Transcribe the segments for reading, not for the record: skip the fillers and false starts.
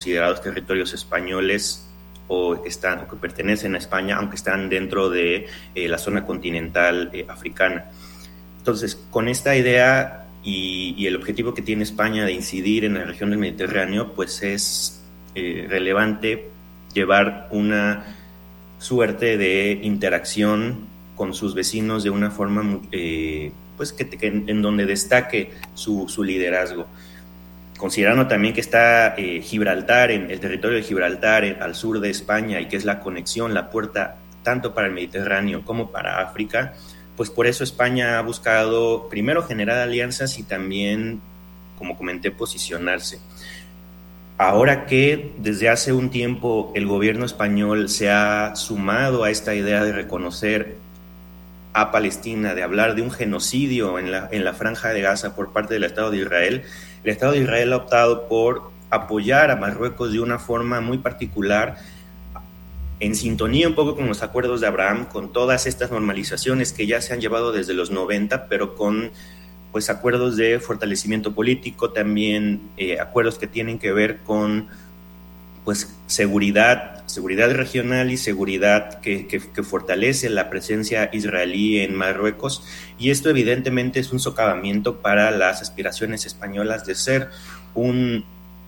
considerados territorios españoles o que pertenecen a España, aunque están dentro de la zona continental africana. Entonces, con esta idea y el objetivo que tiene España de incidir en la región del Mediterráneo, pues es relevante llevar una suerte de interacción con sus vecinos de una forma pues en donde destaque su liderazgo. Considerando también que está Gibraltar, en el territorio de Gibraltar, al sur de España, y que es la conexión, la puerta tanto para el Mediterráneo como para África, pues por eso España ha buscado primero generar alianzas y también, como comenté, posicionarse. Ahora que desde hace un tiempo el gobierno español se ha sumado a esta idea de reconocer a Palestina, de hablar de un genocidio en la Franja de Gaza por parte del Estado de Israel, el Estado de Israel ha optado por apoyar a Marruecos de una forma muy particular, en sintonía un poco con los acuerdos de Abraham, con todas estas normalizaciones que ya se han llevado desde los 90, pero con pues acuerdos de fortalecimiento político, también acuerdos que tienen que ver con pues seguridad regional y seguridad que fortalece la presencia israelí en Marruecos, y esto evidentemente es un socavamiento para las aspiraciones españolas de ser un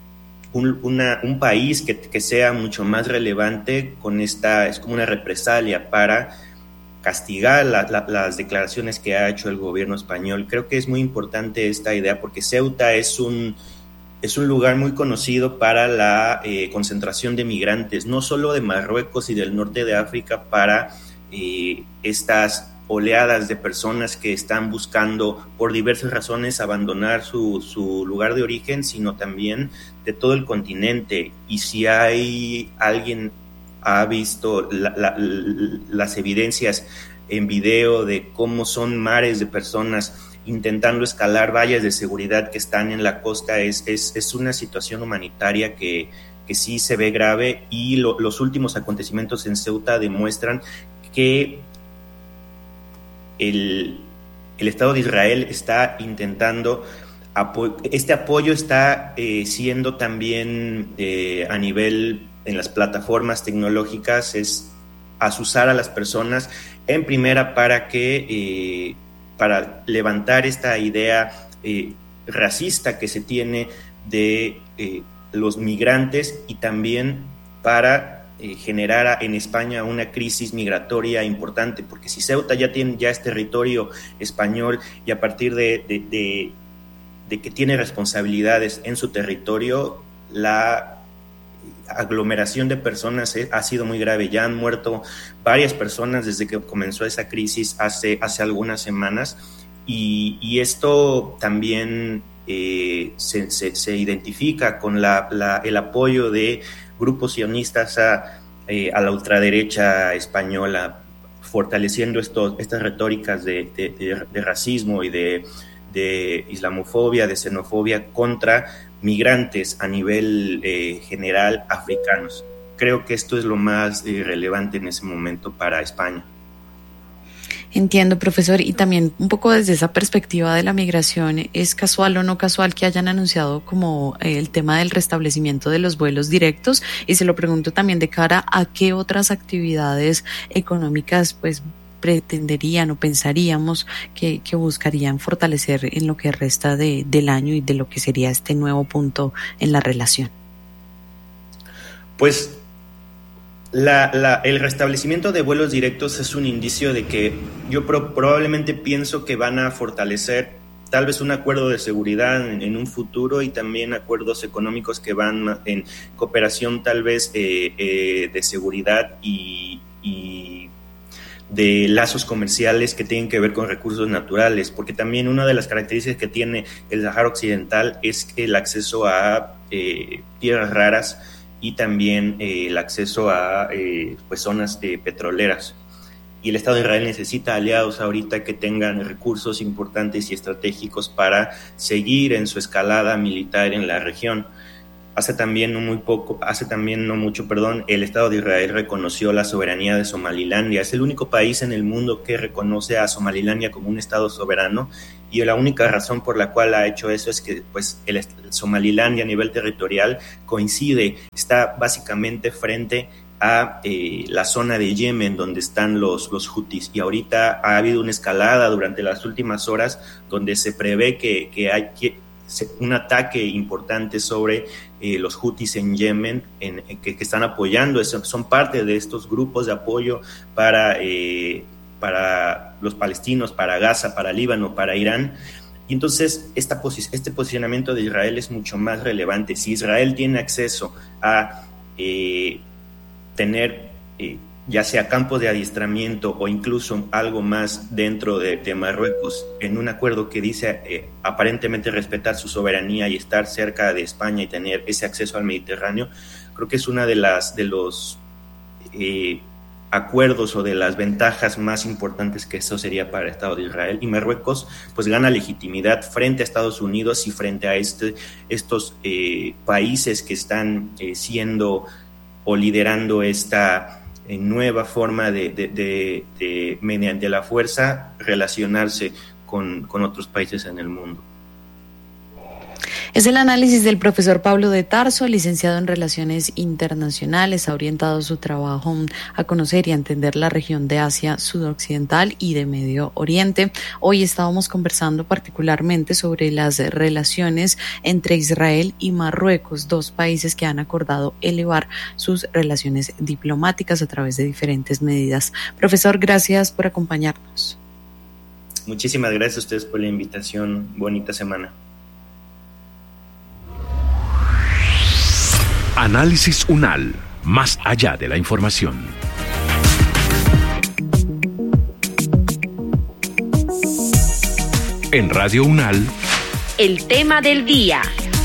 país que sea mucho más relevante. Es como una represalia para castigar las declaraciones que ha hecho el gobierno español. Creo que es muy importante esta idea porque Ceuta es un lugar muy conocido para la concentración de migrantes, no solo de Marruecos y del norte de África, para estas oleadas de personas que están buscando por diversas razones abandonar su lugar de origen, sino también de todo el continente. Y si alguien ha visto las evidencias en video de cómo son mares de personas intentando escalar vallas de seguridad que están en la costa, es una situación humanitaria que sí se ve grave, y los últimos acontecimientos en Ceuta demuestran que el Estado de Israel está intentando, este apoyo está siendo también a nivel en las plataformas tecnológicas, es azuzar a las personas en primera para levantar esta idea racista que se tiene de los migrantes, y también para generar en España una crisis migratoria importante, porque si Ceuta ya es territorio español, y a partir de que tiene responsabilidades en su territorio, la aglomeración de personas ha sido muy grave. Ya han muerto varias personas desde que comenzó esa crisis hace algunas semanas, y esto también se identifica con el apoyo de grupos sionistas a la ultraderecha española, fortaleciendo estas retóricas de racismo y de islamofobia, de xenofobia contra migrantes a nivel general africanos. Creo que esto es lo más relevante en ese momento para España. Entiendo, profesor, y también un poco desde esa perspectiva de la migración, ¿es casual o no casual que hayan anunciado como el tema del restablecimiento de los vuelos directos? Y se lo pregunto también de cara a qué otras actividades económicas pues pretenderían o pensaríamos que buscarían fortalecer en lo que resta del año y de lo que sería este nuevo punto en la relación. Pues el restablecimiento de vuelos directos es un indicio de que yo probablemente pienso que van a fortalecer tal vez un acuerdo de seguridad en un futuro, y también acuerdos económicos que van en cooperación tal vez de seguridad y de lazos comerciales que tienen que ver con recursos naturales, porque también una de las características que tiene el Sáhara Occidental es el acceso a tierras raras, y también el acceso a pues zonas petroleras. Y el Estado de Israel necesita aliados ahorita que tengan recursos importantes y estratégicos para seguir en su escalada militar en la región. Hace también no mucho, el Estado de Israel reconoció la soberanía de Somalilandia. Es el único país en el mundo que reconoce a Somalilandia como un Estado soberano, y la única razón por la cual ha hecho eso es que pues el Somalilandia a nivel territorial coincide, está básicamente frente a la zona de Yemen donde están los hutis, y ahorita ha habido una escalada durante las últimas horas donde se prevé que hay un ataque importante sobre los hutis en Yemen, que están apoyando, son parte de estos grupos de apoyo para los palestinos, para Gaza, para Líbano, para Irán. Y entonces este posicionamiento de Israel es mucho más relevante. Si Israel tiene acceso a tener ya sea campos de adiestramiento o incluso algo más dentro de Marruecos, en un acuerdo que dice aparentemente respetar su soberanía y estar cerca de España y tener ese acceso al Mediterráneo, creo que es una de los acuerdos o de las ventajas más importantes que eso sería para el Estado de Israel. Y Marruecos pues gana legitimidad frente a Estados Unidos y frente a estos países que están siendo o liderando esta nueva forma de mediante la fuerza relacionarse con otros países en el mundo. Es el análisis del profesor Pablo de Tarso, licenciado en Relaciones Internacionales. Ha orientado su trabajo a conocer y a entender la región de Asia Sudoccidental y de Medio Oriente. Hoy estábamos conversando particularmente sobre las relaciones entre Israel y Marruecos, dos países que han acordado elevar sus relaciones diplomáticas a través de diferentes medidas. Profesor, gracias por acompañarnos. Muchísimas gracias a ustedes por la invitación. Bonita semana. Análisis UNAL, más allá de la información. En Radio UNAL, el tema del día.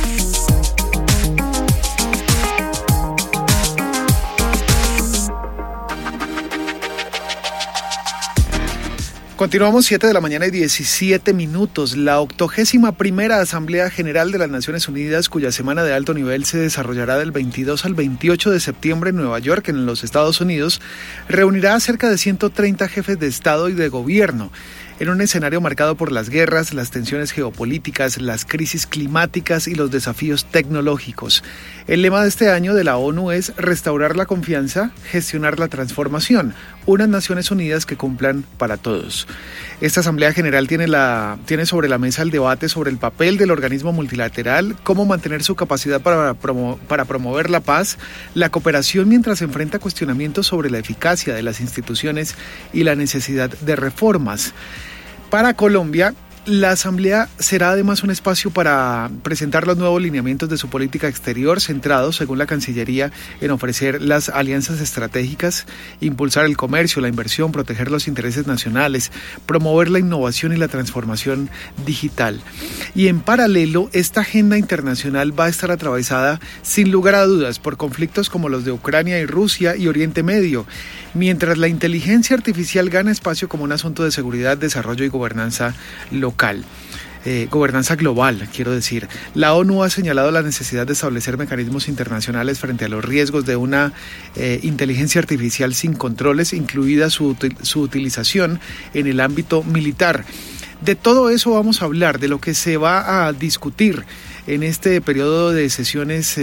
Continuamos 7 de la mañana y 17 minutos. La 81ª Asamblea General de las Naciones Unidas, cuya semana de alto nivel se desarrollará del 22 al 28 de septiembre en Nueva York, en los Estados Unidos, reunirá a cerca de 130 jefes de Estado y de Gobierno, en un escenario marcado por las guerras, las tensiones geopolíticas, las crisis climáticas y los desafíos tecnológicos. El lema de este año de la ONU es restaurar la confianza, gestionar la transformación, unas Naciones Unidas que cumplan para todos. Esta Asamblea General tiene sobre la mesa el debate sobre el papel del organismo multilateral, cómo mantener su capacidad para promover la paz, la cooperación mientras se enfrenta cuestionamientos sobre la eficacia de las instituciones y la necesidad de reformas. Para Colombia, la Asamblea será además un espacio para presentar los nuevos lineamientos de su política exterior, centrados, según la Cancillería, en ofrecer las alianzas estratégicas, impulsar el comercio, la inversión, proteger los intereses nacionales, promover la innovación y la transformación digital. Y en paralelo, esta agenda internacional va a estar atravesada, sin lugar a dudas, por conflictos como los de Ucrania y Rusia y Oriente Medio, mientras la inteligencia artificial gana espacio como un asunto de seguridad, desarrollo y gobernanza local. Gobernanza global, quiero decir. La ONU ha señalado la necesidad de establecer mecanismos internacionales frente a los riesgos de una inteligencia artificial sin controles, incluida su utilización en el ámbito militar. De todo eso vamos a hablar, de lo que se va a discutir en este periodo de sesiones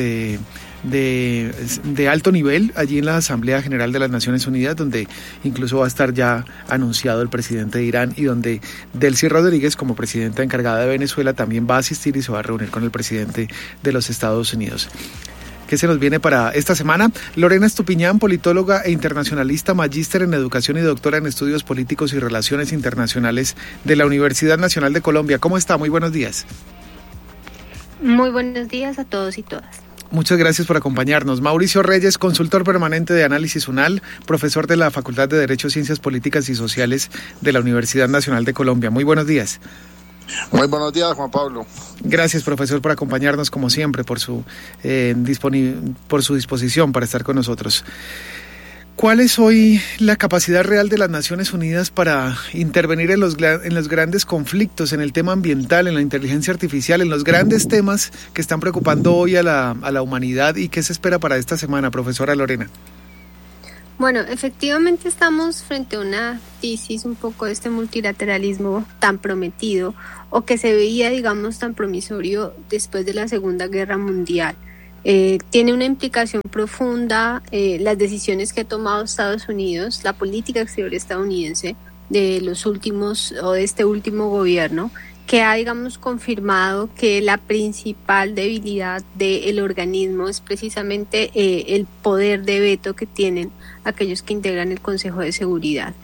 de alto nivel allí en la Asamblea General de las Naciones Unidas, donde incluso va a estar ya anunciado el presidente de Irán y donde Delcy Rodríguez, como presidenta encargada de Venezuela, también va a asistir y se va a reunir con el presidente de los Estados Unidos. ¿Qué se nos viene para esta semana? Lorena Estupiñán, politóloga e internacionalista, magíster en educación y doctora en estudios políticos y relaciones internacionales de la Universidad Nacional de Colombia. ¿Cómo está? Muy buenos días. Muy buenos días a todos y todas. Muchas gracias por acompañarnos. Mauricio Reyes, consultor permanente de Análisis UNAL, profesor de la Facultad de Derecho, Ciencias Políticas y Sociales de la Universidad Nacional de Colombia. Muy buenos días. Muy buenos días, Juan Pablo. Gracias, profesor, por acompañarnos como siempre, por su disposición para estar con nosotros. ¿Cuál es hoy la capacidad real de las Naciones Unidas para intervenir en los grandes conflictos, en el tema ambiental, en la inteligencia artificial, en los grandes temas que están preocupando hoy a la humanidad? ¿Y qué se espera para esta semana, profesora Lorena? Bueno, efectivamente estamos frente a una crisis un poco de este multilateralismo tan prometido o que se veía, digamos, tan promisorio después de la Segunda Guerra Mundial. Tiene una implicación profunda las decisiones que ha tomado Estados Unidos, la política exterior estadounidense de los últimos o de este último gobierno, que ha, digamos, confirmado que la principal debilidad del organismo es precisamente el poder de veto que tienen aquellos que integran el Consejo de Seguridad.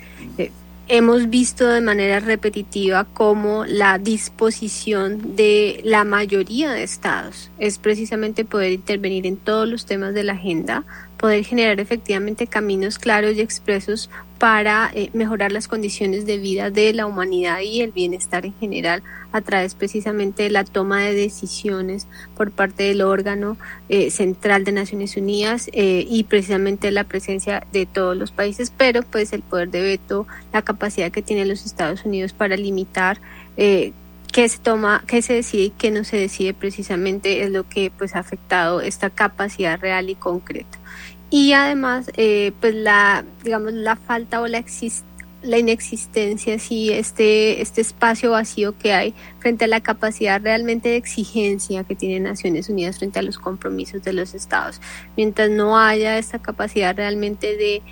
Hemos visto de manera repetitiva cómo la disposición de la mayoría de estados es precisamente poder intervenir en todos los temas de la agenda, poder generar efectivamente caminos claros y expresos para mejorar las condiciones de vida de la humanidad y el bienestar en general a través precisamente de la toma de decisiones por parte del órgano central de Naciones Unidas y precisamente la presencia de todos los países, pero pues el poder de veto, la capacidad que tienen los Estados Unidos para limitar qué se toma, qué se decide y qué no se decide, precisamente es lo que pues ha afectado esta capacidad real y concreta. Y además, pues la falta o la inexistencia, sí, este espacio vacío que hay frente a la capacidad realmente de exigencia que tiene Naciones Unidas frente a los compromisos de los estados. Mientras no haya esta capacidad realmente de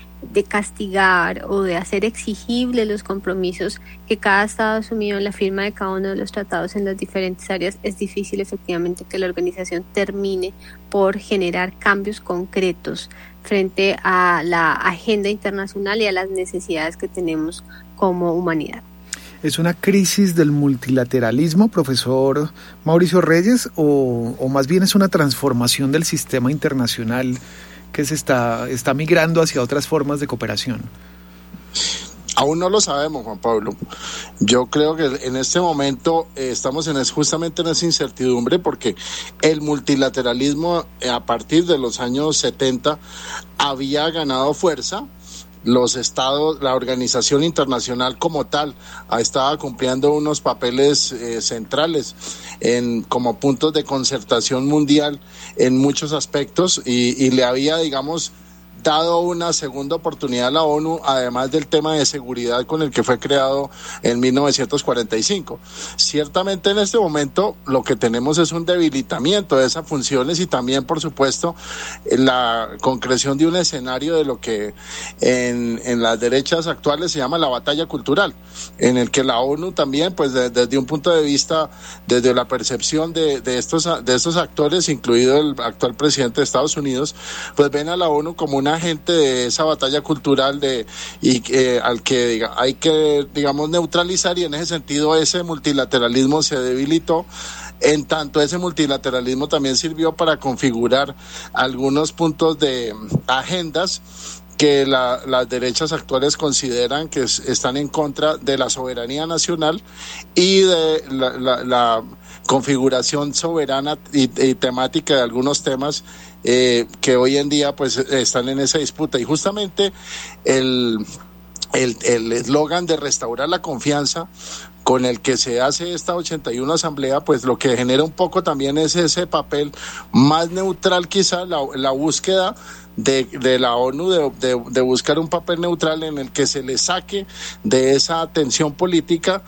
castigar o de hacer exigibles los compromisos que cada estado ha asumido en la firma de cada uno de los tratados en las diferentes áreas, es difícil efectivamente que la organización termine por generar cambios concretos frente a la agenda internacional y a las necesidades que tenemos como humanidad. ¿Es una crisis del multilateralismo, profesor Mauricio Reyes, o más bien es una transformación del sistema internacional que se está migrando hacia otras formas de cooperación? Aún no lo sabemos, Juan Pablo. Yo creo que en este momento estamos justamente en esa incertidumbre, porque el multilateralismo a partir de los años 70 había ganado fuerza. Los estados, la organización internacional como tal, estaba cumpliendo unos papeles centrales como puntos de concertación mundial en muchos aspectos y le había, digamos, dado una segunda oportunidad a la ONU, además del tema de seguridad con el que fue creado en 1945. Ciertamente en este momento lo que tenemos es un debilitamiento de esas funciones y también, por supuesto, la concreción de un escenario de lo que en las derechas actuales se llama la batalla cultural, en el que la ONU también, pues desde un punto de vista, desde la percepción de estos actores, incluido el actual presidente de Estados Unidos, pues ven a la ONU como una agente de esa batalla cultural al que hay que, digamos, neutralizar, y en ese sentido ese multilateralismo se debilitó. En tanto, ese multilateralismo también sirvió para configurar algunos puntos de agendas que las derechas actuales consideran que están en contra de la soberanía nacional y de la configuración soberana y temática de algunos temas que hoy en día pues están en esa disputa. Y justamente el eslogan de restaurar la confianza con el que se hace esta 81 asamblea, pues lo que genera un poco también es ese papel más neutral, quizá la búsqueda de la ONU de buscar un papel neutral en el que se le saque de esa tensión política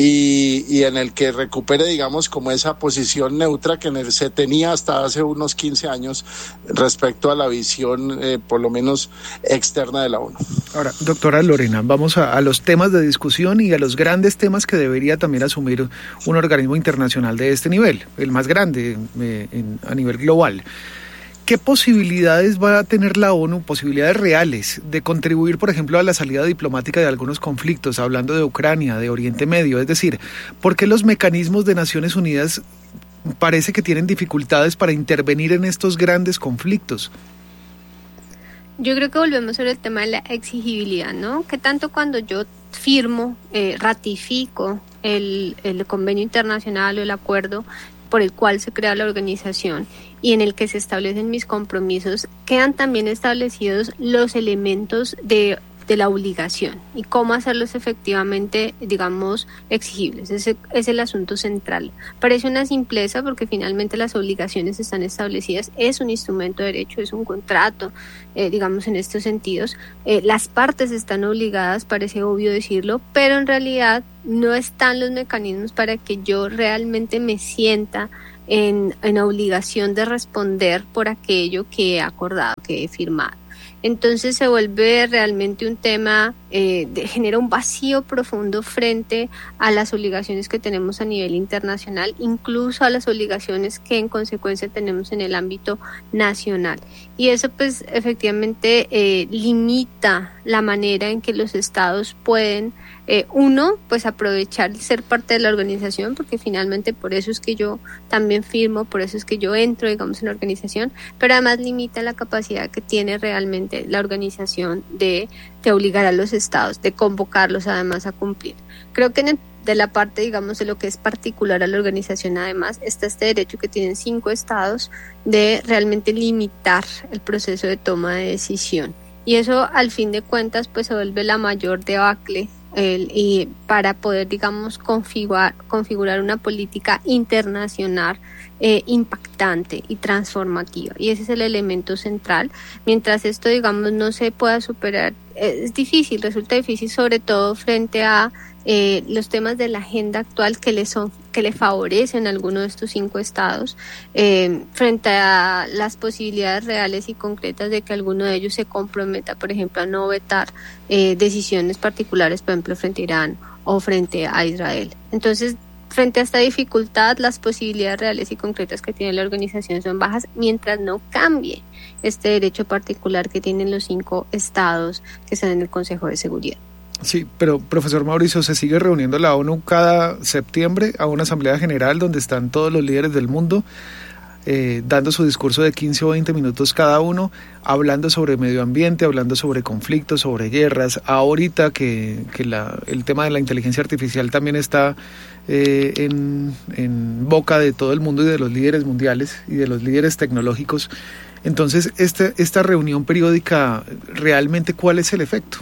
y en el que recupere, digamos, como esa posición neutra que se tenía hasta hace unos 15 años respecto a la visión por lo menos externa de la ONU. Ahora, doctora Lorena, vamos a los temas de discusión y a los grandes temas que debería también asumir un organismo internacional de este nivel, el más grande a nivel global. ¿Qué posibilidades va a tener la ONU, posibilidades reales, de contribuir, por ejemplo, a la salida diplomática de algunos conflictos, hablando de Ucrania, de Oriente Medio? Es decir, ¿por qué los mecanismos de Naciones Unidas parece que tienen dificultades para intervenir en estos grandes conflictos? Yo creo que volvemos sobre el tema de la exigibilidad, ¿no? Que tanto cuando yo firmo, ratifico el convenio internacional o el acuerdo por el cual se crea la organización y en el que se establecen mis compromisos, quedan también establecidos los elementos de la obligación y cómo hacerlos efectivamente, digamos, exigibles. Ese es el asunto central. Parece una simpleza porque finalmente las obligaciones están establecidas, es un instrumento de derecho, es un contrato, digamos, en estos sentidos. Las partes están obligadas, parece obvio decirlo, pero en realidad no están los mecanismos para que yo realmente me sienta en obligación de responder por aquello que he acordado, que he firmado. Entonces se vuelve realmente un tema, genera un vacío profundo frente a las obligaciones que tenemos a nivel internacional, incluso a las obligaciones que en consecuencia tenemos en el ámbito nacional. Y eso pues efectivamente limita la manera en que los estados pueden, pues aprovechar ser parte de la organización, porque finalmente por eso es que yo también firmo, por eso es que yo entro, digamos, en la organización, pero además limita la capacidad que tiene realmente la organización de obligar a los estados, de convocarlos además a cumplir. Creo que de la parte, digamos, de lo que es particular a la organización, además, está este derecho que tienen 5 estados de realmente limitar el proceso de toma de decisión. Y eso, al fin de cuentas, pues se vuelve la mayor debacle y para poder, digamos, configurar una política internacional impactante y transformativa, y ese es el elemento central. Mientras esto, digamos, no se pueda superar, es difícil, resulta difícil, sobre todo frente a los temas de la agenda actual que le favorecen a alguno de estos 5 estados, frente a las posibilidades reales y concretas de que alguno de ellos se comprometa, por ejemplo, a no vetar decisiones particulares, por ejemplo, frente a Irán o frente a Israel. Entonces, frente a esta dificultad, las posibilidades reales y concretas que tiene la organización son bajas mientras no cambie este derecho particular que tienen los 5 estados que están en el Consejo de Seguridad. Sí, pero profesor Mauricio, se sigue reuniendo la ONU cada septiembre a una asamblea general donde están todos los líderes del mundo dando su discurso de 15 o 20 minutos cada uno, hablando sobre medio ambiente, hablando sobre conflictos, sobre guerras. Ahorita que el tema de la inteligencia artificial también está en boca de todo el mundo y de los líderes mundiales y de los líderes tecnológicos. Entonces, esta reunión periódica, ¿realmente cuál es el efecto?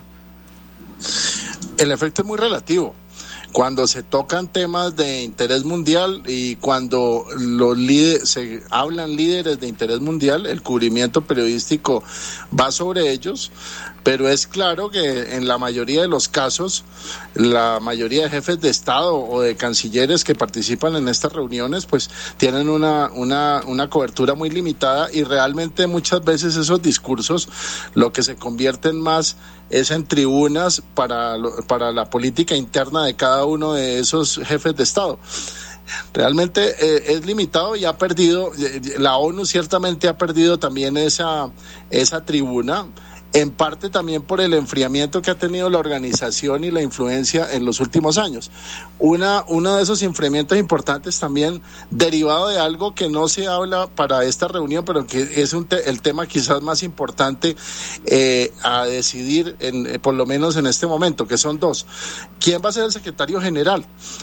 El efecto es muy relativo. Cuando se tocan temas de interés mundial y cuando se hablan líderes de interés mundial, el cubrimiento periodístico va sobre ellos, pero es claro que en la mayoría de los casos, la mayoría de jefes de Estado o de cancilleres que participan en estas reuniones, pues tienen una cobertura muy limitada y realmente muchas veces esos discursos lo que se convierten más es en tribunas para la política interna de cada uno de esos jefes de Estado. Realmente es limitado y ha perdido, la ONU ciertamente ha perdido también esa tribuna, en parte también por el enfriamiento que ha tenido la organización y la influencia en los últimos años. Uno de esos enfriamientos importantes también derivado de algo que no se habla para esta reunión, pero que es el tema quizás más importante a decidir, por lo menos en este momento, que son 2. ¿Quién va a ser el secretario general?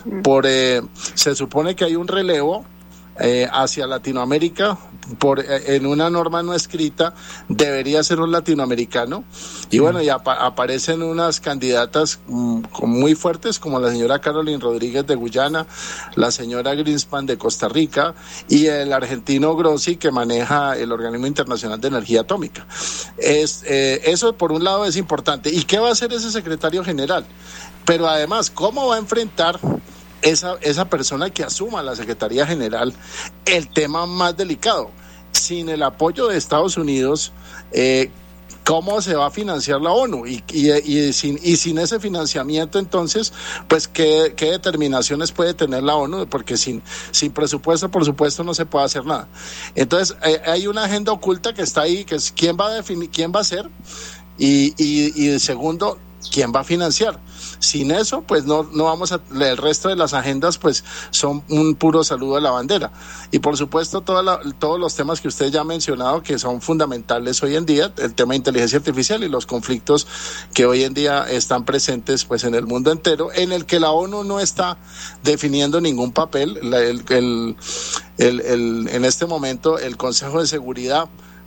Se supone que hay un relevo hacia Latinoamérica, en una norma no escrita debería ser un latinoamericano, y bueno, ya aparecen unas candidatas muy fuertes como la señora Carolyn Rodríguez de Guyana, la señora Greenspan de Costa Rica y el argentino Grossi, que maneja el Organismo Internacional de Energía Atómica. Eso por un lado es importante. ¿Y qué va a hacer ese secretario general? Pero además, ¿cómo va a enfrentar esa persona que asuma la Secretaría General el tema más delicado? Sin el apoyo de Estados Unidos, ¿cómo se va a financiar la ONU? Y sin ese financiamiento, entonces, pues, ¿qué determinaciones puede tener la ONU? Porque sin presupuesto, por supuesto, no se puede hacer nada. Entonces, hay una agenda oculta que está ahí, que es quién va a definir, quién va a ser, y segundo, quién va a financiar. Sin eso, pues no vamos el resto de las agendas pues son un puro saludo a la bandera. Y por supuesto todos los temas que usted ya ha mencionado que son fundamentales hoy en día, el tema de inteligencia artificial y los conflictos que hoy en día están presentes pues en el mundo entero, en el que la ONU no está definiendo ningún papel. En este momento el Consejo de Seguridad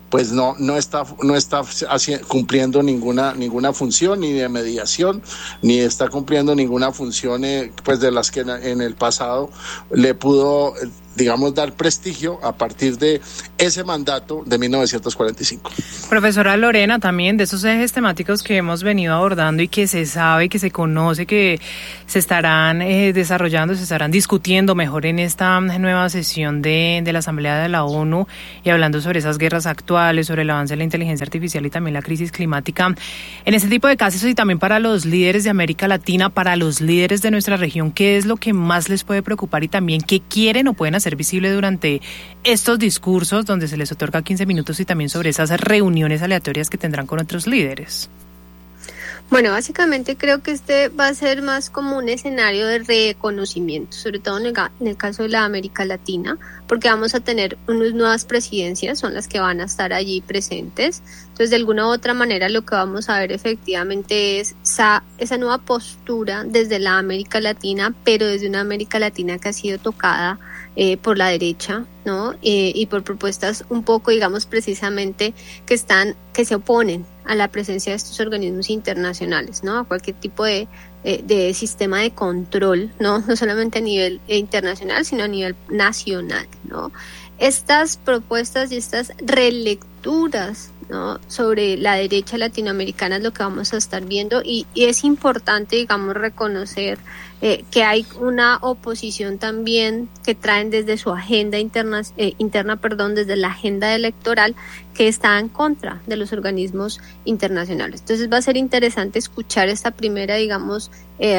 pues no está cumpliendo ninguna función ni de mediación, ni está cumpliendo ninguna función pues de las que en el pasado le pudo, digamos, dar prestigio a partir de ese mandato de 1945. Profesora Lorena, también de esos ejes temáticos que hemos venido abordando y que se sabe, que se conoce, que se estarán desarrollando, se estarán discutiendo mejor en esta nueva sesión de la Asamblea de la ONU, y hablando sobre esas guerras actuales, sobre el avance de la inteligencia artificial y también la crisis climática. En este tipo de casos, y también para los líderes de América Latina, para los líderes de nuestra región, ¿qué es lo que más les puede preocupar y también qué quieren o pueden hacer visible durante estos discursos donde se les otorga 15 minutos y también sobre esas reuniones aleatorias que tendrán con otros líderes? Bueno, básicamente creo que este va a ser más como un escenario de reconocimiento, sobre todo en el caso de la América Latina, porque vamos a tener unas nuevas presidencias, son las que van a estar allí presentes. Entonces, de alguna u otra manera, lo que vamos a ver efectivamente es esa nueva postura desde la América Latina, pero desde una América Latina que ha sido tocada por la derecha, ¿no? Y por propuestas un poco, digamos, precisamente que se oponen a la presencia de estos organismos internacionales, ¿no? A cualquier tipo de sistema de control, ¿no? No solamente a nivel internacional, sino a nivel nacional, ¿no? Estas propuestas y estas relecturas, ¿no?, sobre la derecha latinoamericana es lo que vamos a estar viendo, y es importante, digamos, reconocer que hay una oposición también que traen desde su agenda interna, desde la agenda electoral, que está en contra de los organismos internacionales. Entonces va a ser interesante escuchar esta primera, digamos,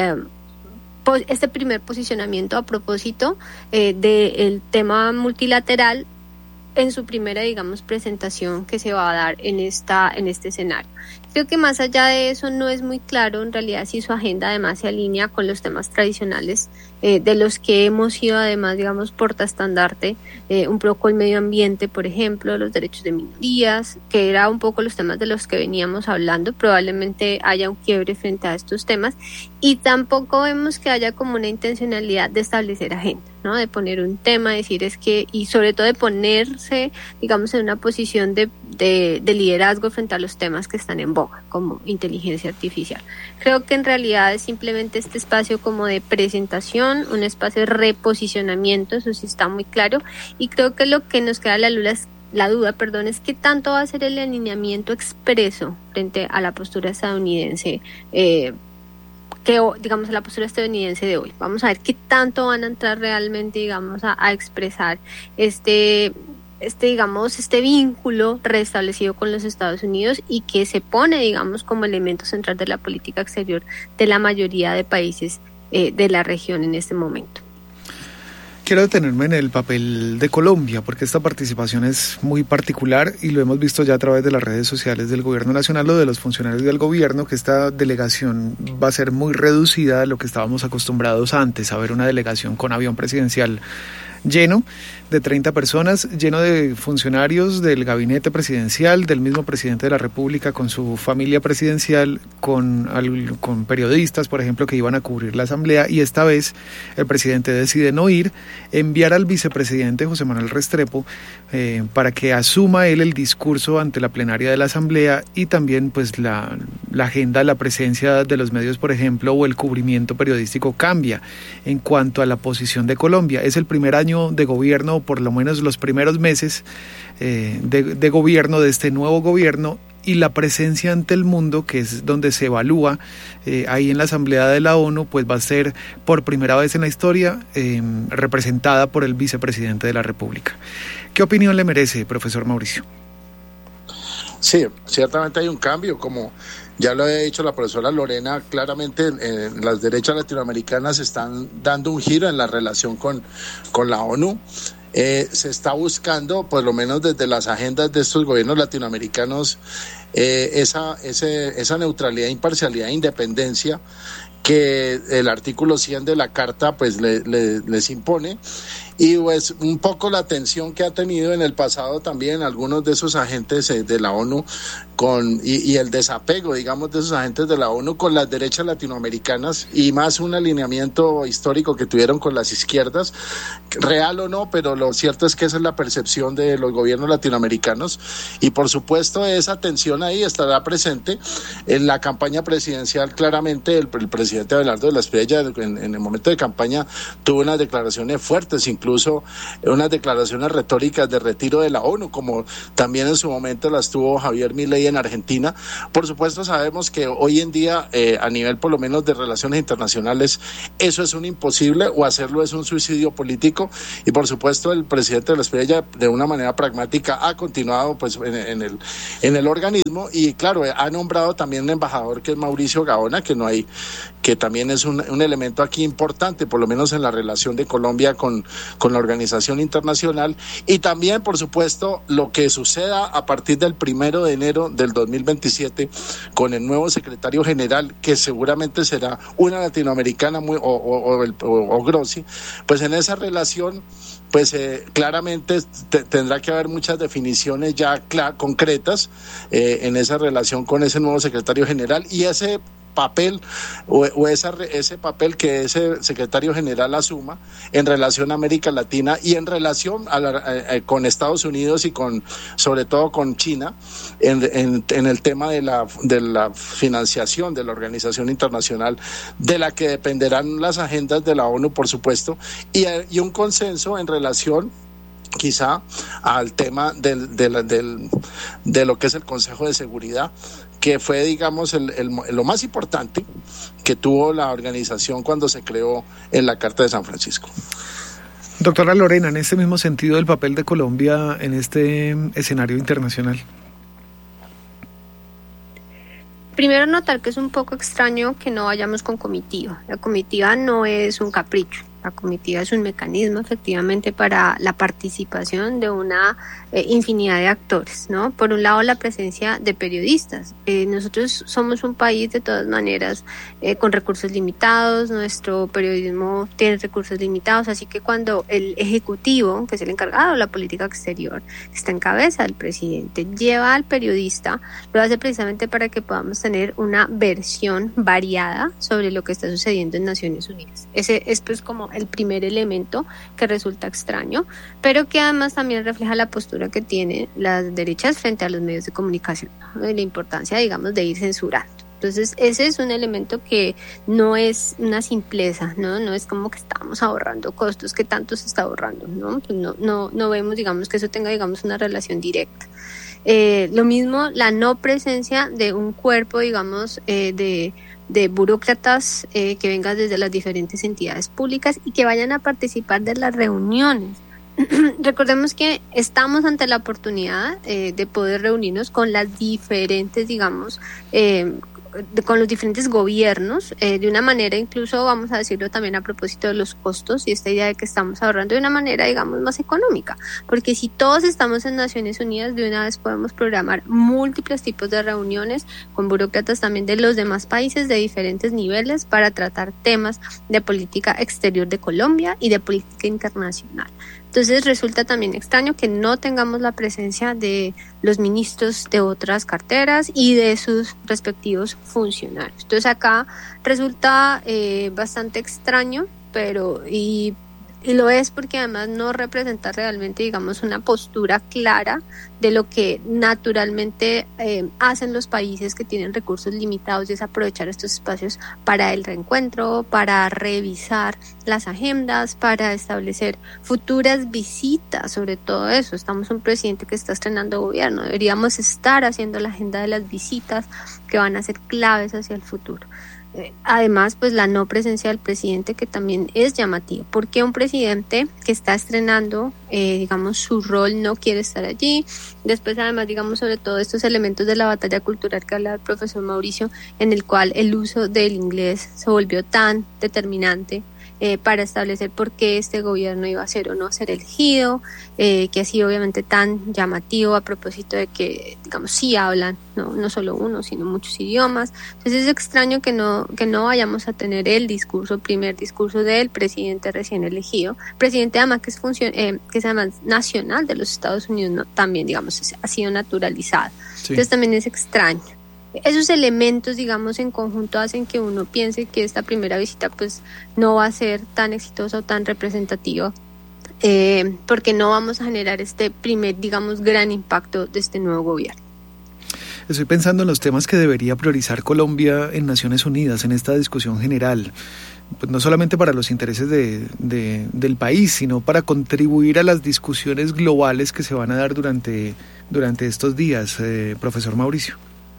este primer posicionamiento a propósito del tema multilateral en su primera, digamos, presentación que se va a dar en este escenario. Creo que más allá de eso no es muy claro en realidad si su agenda además se alinea con los temas tradicionales de los que hemos sido además, digamos, portaestandarte, un poco el medio ambiente, por ejemplo, los derechos de minorías, que era un poco los temas de los que veníamos hablando. Probablemente haya un quiebre frente a estos temas, y tampoco vemos que haya como una intencionalidad de establecer agenda, ¿no? De poner un tema, decir y sobre todo de ponerse, digamos, en una posición de liderazgo frente a los temas que están en boga, como inteligencia artificial. Creo que en realidad es simplemente este espacio como de presentación, un espacio de reposicionamiento, eso sí está muy claro, y creo que lo que nos queda la duda, es qué tanto va a ser el alineamiento expreso frente a la postura estadounidense, digamos, la postura estadounidense de hoy. Vamos a ver qué tanto van a entrar realmente, digamos, a expresar este vínculo restablecido con los Estados Unidos, y que se pone, digamos, como elemento central de la política exterior de la mayoría de países de la región en este momento. Quiero detenerme en el papel de Colombia, porque esta participación es muy particular y lo hemos visto ya a través de las redes sociales del gobierno nacional o de los funcionarios del gobierno, que esta delegación va a ser muy reducida a lo que estábamos acostumbrados antes, a ver una delegación con avión presidencial lleno, de 30 personas, lleno de funcionarios del gabinete presidencial, del mismo presidente de la República con su familia presidencial, con periodistas, por ejemplo, que iban a cubrir la asamblea, y esta vez el presidente decide no ir, enviar al vicepresidente José Manuel Restrepo para que asuma él el discurso ante la plenaria de la asamblea, y también pues la agenda, la presencia de los medios, por ejemplo, o el cubrimiento periodístico cambia en cuanto a la posición de Colombia. Es el primer año de gobierno, por lo menos los primeros meses de gobierno de este nuevo gobierno, y la presencia ante el mundo, que es donde se evalúa ahí en la Asamblea de la ONU, pues va a ser por primera vez en la historia representada por el vicepresidente de la República. ¿Qué opinión le merece, profesor Mauricio? Sí, ciertamente hay un cambio, como ya lo había dicho la profesora Lorena, claramente las derechas latinoamericanas están dando un giro en la relación con la ONU. Se está buscando, por lo menos desde las agendas de estos gobiernos latinoamericanos, esa neutralidad, imparcialidad e independencia que el artículo 100 de la Carta pues les impone. Y pues un poco la tensión que ha tenido en el pasado también algunos de esos agentes de la ONU y el desapego, digamos, de esos agentes de la ONU con las derechas latinoamericanas, y más un alineamiento histórico que tuvieron con las izquierdas, real o no, pero lo cierto es que esa es la percepción de los gobiernos latinoamericanos, y por supuesto esa tensión ahí estará presente en la campaña presidencial. Claramente el presidente Abelardo de la Espriella en el momento de campaña tuvo unas declaraciones fuertes, incluso unas declaraciones retóricas de retiro de la ONU, como también en su momento las tuvo Javier Milei en Argentina. Por supuesto sabemos que hoy en día a nivel por lo menos de relaciones internacionales eso es un imposible, o hacerlo es un suicidio político, y por supuesto el presidente de la Espriella de una manera pragmática ha continuado pues en el organismo, y claro, ha nombrado también un embajador que es Mauricio Gaona, que también es un elemento aquí importante, por lo menos en la relación de Colombia con la organización internacional. Y también, por supuesto, lo que suceda a partir del 1 de enero del 2027 con el nuevo secretario general, que seguramente será una latinoamericana o Grossi, pues en esa relación pues claramente tendrá que haber muchas definiciones ya concretas en esa relación con ese nuevo secretario general, y ese papel ese papel que ese secretario general asuma en relación a América Latina y en relación con Estados Unidos y sobre todo con China en el tema de la financiación de la organización internacional, de la que dependerán las agendas de la ONU, por supuesto, y un consenso en relación quizá al tema de lo que es el Consejo de Seguridad, que fue, digamos, lo más importante que tuvo la organización cuando se creó en la Carta de San Francisco. Doctora Lorena, en este mismo sentido, el papel de Colombia en este escenario internacional. Primero notar que es un poco extraño que no vayamos con comitiva. La comitiva no es un capricho. La comitiva es un mecanismo efectivamente para la participación de una infinidad de actores, ¿no? Por un lado, la presencia de periodistas. Nosotros somos un país de todas maneras con recursos limitados, nuestro periodismo tiene recursos limitados, así que cuando el Ejecutivo, que es el encargado de la política exterior, está en cabeza del presidente, lleva al periodista, lo hace precisamente para que podamos tener una versión variada sobre lo que está sucediendo en Naciones Unidas. Ese es pues como el primer elemento que resulta extraño, pero que además también refleja la postura que tienen las derechas frente a los medios de comunicación, ¿no? La importancia, digamos, de ir censurando. Entonces, ese es un elemento que no es una simpleza, no es como que estamos ahorrando costos, que tanto se está ahorrando, ¿no? Pues no vemos, digamos, que eso tenga, digamos, una relación directa. Lo mismo, la no presencia de un cuerpo, digamos, de burócratas que vengan desde las diferentes entidades públicas y que vayan a participar de las reuniones. Recordemos que estamos ante la oportunidad de poder reunirnos con las diferentes, digamos, con los diferentes gobiernos, de una manera, incluso vamos a decirlo también a propósito de los costos y esta idea de que estamos ahorrando de una manera, digamos, más económica, porque si todos estamos en Naciones Unidas, de una vez podemos programar múltiples tipos de reuniones con burócratas también de los demás países de diferentes niveles para tratar temas de política exterior de Colombia y de política internacional. Entonces resulta también extraño que no tengamos la presencia de los ministros de otras carteras y de sus respectivos funcionarios. Entonces acá resulta bastante extraño, pero y lo es porque además no representa realmente, digamos, una postura clara de lo que naturalmente hacen los países que tienen recursos limitados, y es aprovechar estos espacios para el reencuentro, para revisar las agendas, para establecer futuras visitas. Sobre todo eso, estamos un presidente que está estrenando gobierno, deberíamos estar haciendo la agenda de las visitas que van a ser claves hacia el futuro. Además, pues la no presencia del presidente, que también es llamativo. ¿Por qué un presidente que está estrenando, digamos, su rol no quiere estar allí? Después, además, digamos, sobre todo estos elementos de la batalla cultural que habla el profesor Mauricio, en el cual el uso del inglés se volvió tan determinante para establecer por qué este gobierno iba a ser o no ser elegido, que ha sido obviamente tan llamativo a propósito de que, digamos, sí hablan, no solo uno, sino muchos idiomas. Entonces es extraño que no vayamos a tener el primer discurso del presidente recién elegido, presidente además que es además nacional de los Estados Unidos, ¿no? También, digamos, ha sido naturalizado. Sí. Entonces también es extraño. Esos elementos, digamos, en conjunto hacen que uno piense que esta primera visita pues no va a ser tan exitosa o tan representativa, porque no vamos a generar este primer, digamos, gran impacto de este nuevo gobierno. Estoy pensando en los temas que debería priorizar Colombia en Naciones Unidas, en esta discusión general, pues no solamente para los intereses del país, sino para contribuir a las discusiones globales que se van a dar durante estos días, profesor Mauricio.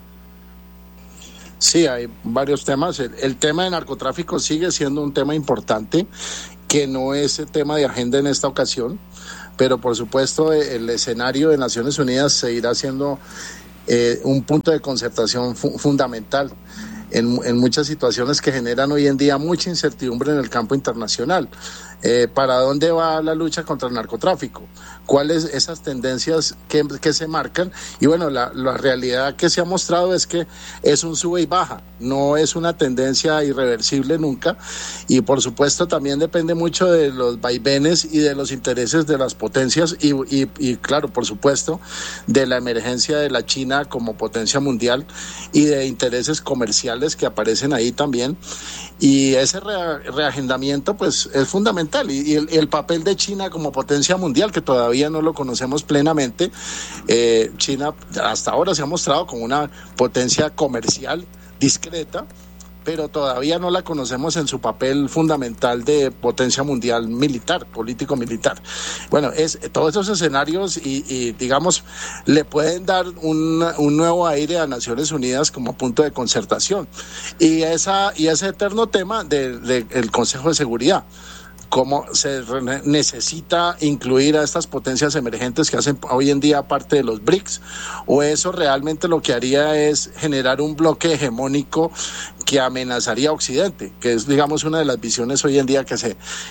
Sí, hay varios temas. El tema de narcotráfico sigue siendo un tema importante, que no es el tema de agenda en esta ocasión, pero por supuesto el escenario de Naciones Unidas seguirá siendo un punto de concertación fundamental en muchas situaciones que generan hoy en día mucha incertidumbre en el campo internacional. ¿Para dónde va la lucha contra el narcotráfico? ¿Cuáles esas tendencias que se marcan? Y bueno, la realidad que se ha mostrado es que es un sube y baja, no es una tendencia irreversible nunca, y por supuesto también depende mucho de los vaivenes y de los intereses de las potencias y claro, por supuesto, de la emergencia de la China como potencia mundial y de intereses comerciales que aparecen ahí también. Y ese reagendamiento pues es fundamental, y el papel de China como potencia mundial, que todavía no lo conocemos plenamente. China hasta ahora se ha mostrado como una potencia comercial discreta, pero todavía no la conocemos en su papel fundamental de potencia mundial militar, político-militar. Bueno, todos esos escenarios y digamos, le pueden dar un nuevo aire a Naciones Unidas como punto de concertación. Y ese eterno tema del Consejo de Seguridad. Cómo se necesita incluir a estas potencias emergentes que hacen hoy en día parte de los BRICS, o eso realmente lo que haría es generar un bloque hegemónico que amenazaría a Occidente, que es, digamos, una de las visiones hoy en día que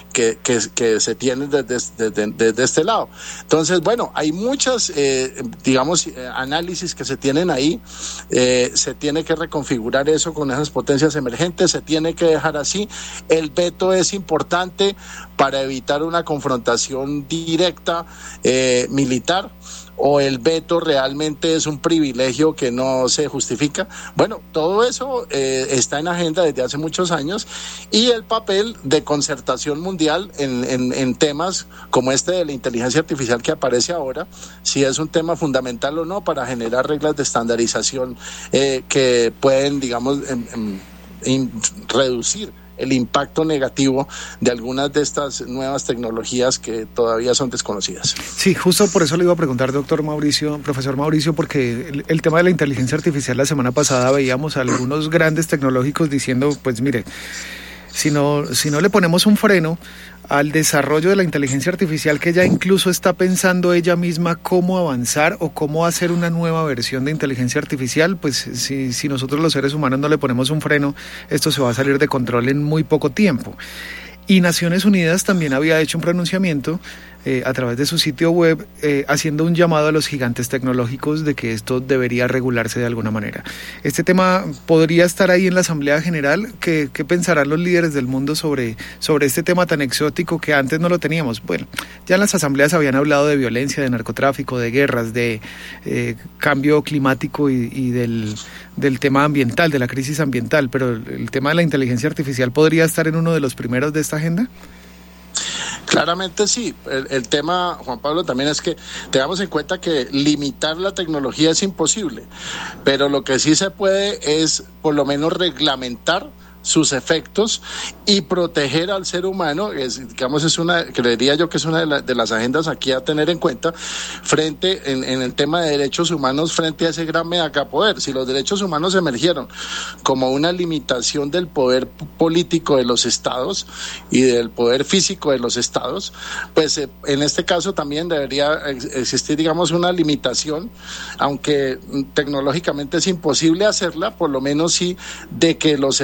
se tiene desde este lado. Entonces, bueno, hay muchas, análisis que se tienen ahí. Se tiene que reconfigurar eso con esas potencias emergentes, se tiene que dejar así. El veto es importante para evitar una confrontación directa militar, o el veto realmente es un privilegio que no se justifica. Bueno, todo eso está en agenda desde hace muchos años, y el papel de concertación mundial en temas como este de la inteligencia artificial que aparece ahora, si es un tema fundamental o no para generar reglas de estandarización que pueden, digamos, reducir el impacto negativo de algunas de estas nuevas tecnologías que todavía son desconocidas. Sí, justo por eso le iba a preguntar, profesor Mauricio, porque el tema de la inteligencia artificial, la semana pasada veíamos a algunos grandes tecnológicos diciendo, pues mire, si no le ponemos un freno al desarrollo de la inteligencia artificial, que ya incluso está pensando ella misma cómo avanzar o cómo hacer una nueva versión de inteligencia artificial, pues si nosotros los seres humanos no le ponemos un freno, esto se va a salir de control en muy poco tiempo. Y Naciones Unidas también había hecho un pronunciamiento a través de su sitio web haciendo un llamado a los gigantes tecnológicos de que esto debería regularse de alguna manera. Este tema podría estar ahí en la Asamblea General. ¿Qué pensarán los líderes del mundo sobre este tema tan exótico que antes no lo teníamos? Bueno, ya en las asambleas habían hablado de violencia, de narcotráfico, de guerras, de cambio climático y del tema ambiental, de la crisis ambiental, pero el tema de la inteligencia artificial podría estar en uno de los primeros de esta agenda. Claramente sí. El tema, Juan Pablo, también es que tengamos en cuenta que limitar la tecnología es imposible, pero lo que sí se puede es por lo menos reglamentar sus efectos y proteger al ser humano. Creería yo que es una de las agendas aquí a tener en cuenta frente en el tema de derechos humanos frente a ese gran megapoder. Si los derechos humanos emergieron como una limitación del poder político de los estados y del poder físico de los estados, pues en este caso también debería existir, digamos, una limitación, aunque tecnológicamente es imposible hacerla, por lo menos sí, de que los efectos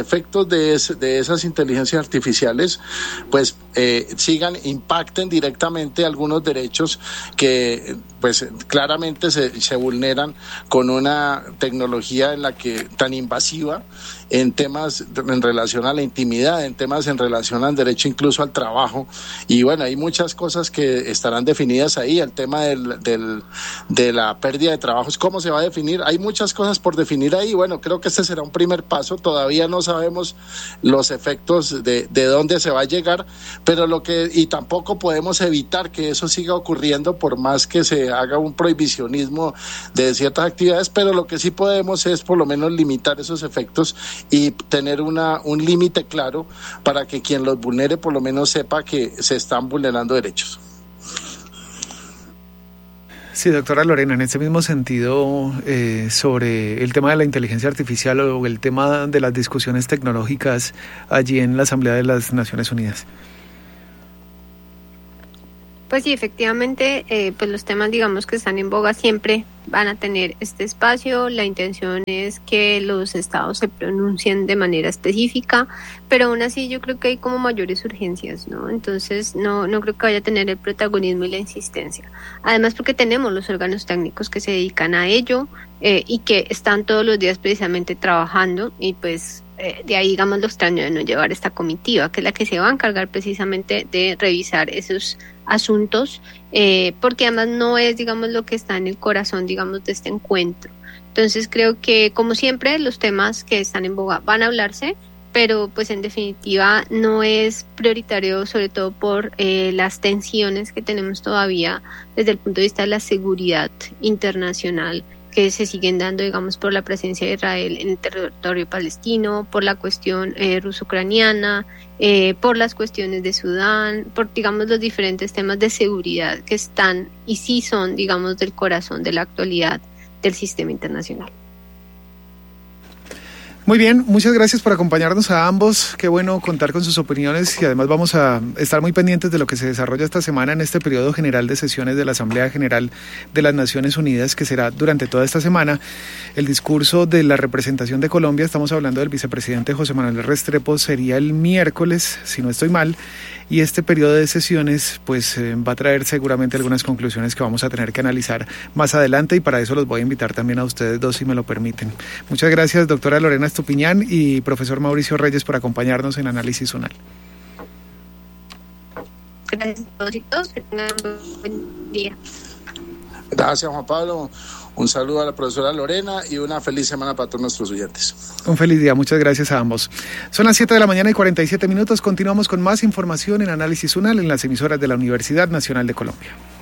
efectos de esas inteligencias artificiales pues impacten directamente algunos derechos que pues claramente se vulneran con una tecnología en la que tan invasiva en temas en relación a la intimidad, en temas en relación al derecho incluso al trabajo. Y bueno, hay muchas cosas que estarán definidas ahí. El tema de la pérdida de trabajos, ¿cómo se va a definir? Hay muchas cosas por definir ahí. Bueno, creo que este será un primer paso. Todavía no sabemos los efectos de dónde se va a llegar, pero y tampoco podemos evitar que eso siga ocurriendo por más que se haga un prohibicionismo de ciertas actividades, pero lo que sí podemos es por lo menos limitar esos efectos y tener un límite claro para que quien los vulnere por lo menos sepa que se están vulnerando derechos. Sí, doctora Lorena, en este mismo sentido, sobre el tema de la inteligencia artificial o el tema de las discusiones tecnológicas allí en la Asamblea de las Naciones Unidas. Pues sí, efectivamente, pues los temas, digamos, que están en boga siempre van a tener este espacio. La intención es que los estados se pronuncien de manera específica, pero aún así yo creo que hay como mayores urgencias, ¿no? Entonces no creo que vaya a tener el protagonismo y la insistencia. Además porque tenemos los órganos técnicos que se dedican a ello y que están todos los días precisamente trabajando y pues de ahí, digamos, lo extraño de no llevar esta comitiva, que es la que se va a encargar precisamente de revisar esos asuntos, porque además no es, digamos, lo que está en el corazón, digamos, de este encuentro. Entonces creo que, como siempre, los temas que están en boga van a hablarse, pero pues en definitiva no es prioritario, sobre todo por las tensiones que tenemos todavía desde el punto de vista de la seguridad internacional, que se siguen dando, digamos, por la presencia de Israel en el territorio palestino, por la cuestión ruso-ucraniana, por las cuestiones de Sudán, por, digamos, los diferentes temas de seguridad que están y sí son, digamos, del corazón de la actualidad del sistema internacional. Muy bien, muchas gracias por acompañarnos a ambos. Qué bueno contar con sus opiniones y además vamos a estar muy pendientes de lo que se desarrolla esta semana en este periodo general de sesiones de la Asamblea General de las Naciones Unidas, que será durante toda esta semana. El discurso de la representación de Colombia, estamos hablando del vicepresidente José Manuel Restrepo, sería el miércoles, si no estoy mal, y este periodo de sesiones pues va a traer seguramente algunas conclusiones que vamos a tener que analizar más adelante y para eso los voy a invitar también a ustedes dos, si me lo permiten. Muchas gracias, doctora Lorena Estupiñán y profesor Mauricio Reyes, por acompañarnos en Análisis UNAL. Gracias a todos y todos, que tengan un buen día. Gracias, Juan Pablo. Un saludo a la profesora Lorena y una feliz semana para todos nuestros oyentes. Un feliz día, muchas gracias a ambos. Son las 7 de la mañana y 47 minutos. Continuamos con más información en Análisis UNAL en las emisoras de la Universidad Nacional de Colombia.